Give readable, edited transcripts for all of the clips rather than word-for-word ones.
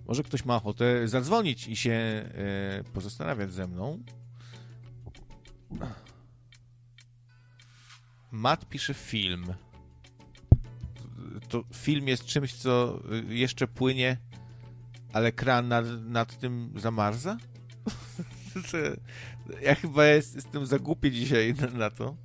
Może ktoś ma ochotę zadzwonić i się pozastanawiać ze mną. Matt pisze film. To film jest czymś, co jeszcze płynie, ale kran nad tym zamarza? Ja chyba jestem za głupi dzisiaj na to.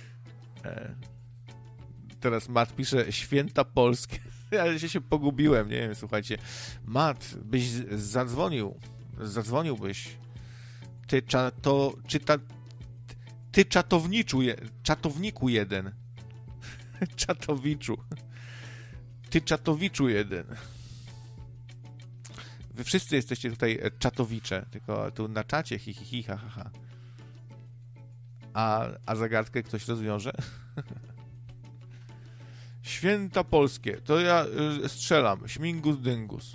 Teraz Matt pisze święta polskie. Ja się pogubiłem, nie wiem, słuchajcie. Matt, byś zadzwoniłbyś. Ty czatowniku jeden. Czatowiczu. Ty czatowiczu jeden. Wy wszyscy jesteście tutaj czatowicze, tylko tu na czacie hi, ha, ha, ha. A zagadkę ktoś rozwiąże? Święta polskie. To ja strzelam. Śmingus dyngus.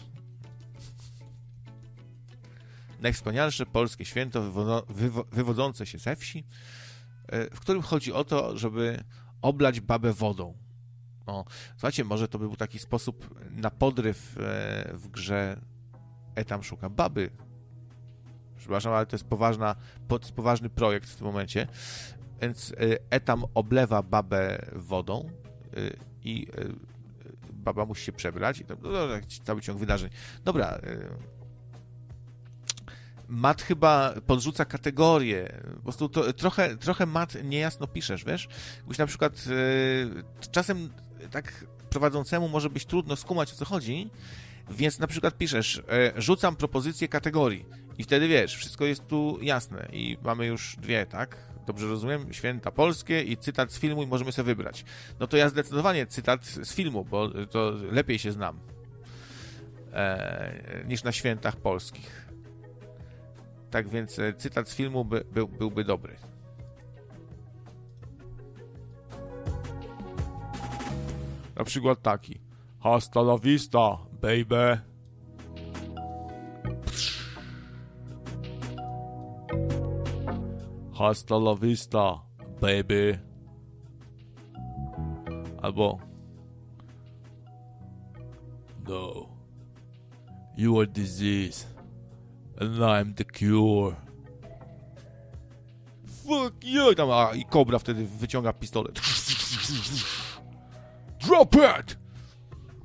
Najwspanialsze polskie święto wywodzące się ze wsi, w którym chodzi o to, żeby oblać babę wodą. O, słuchajcie, może to by był taki sposób na podryw w grze Etam szuka baby. Przepraszam, ale to jest poważny projekt w tym momencie. Więc Etam oblewa babę wodą i baba musi się przebrać. Cały ciąg wydarzeń. Dobra. Matt chyba podrzuca kategorię. Po prostu to trochę Matt niejasno piszesz, wiesz? Jakbyś na przykład czasem tak prowadzącemu może być trudno skumać, o co chodzi, więc na przykład piszesz rzucam propozycję kategorii i wtedy wiesz, wszystko jest tu jasne i mamy już dwie, tak? Dobrze rozumiem? Święta polskie i cytat z filmu i możemy sobie wybrać. No to ja zdecydowanie cytat z filmu, bo to lepiej się znam niż na świętach polskich. Tak więc cytat z filmu byłby dobry. Na przykład taki. Hasta la vista, baby. Hasta la vista, baby. Albo no. You are disease. And I'm the cure. Fuck you! I Kobra wtedy wyciąga pistolet. Drop it!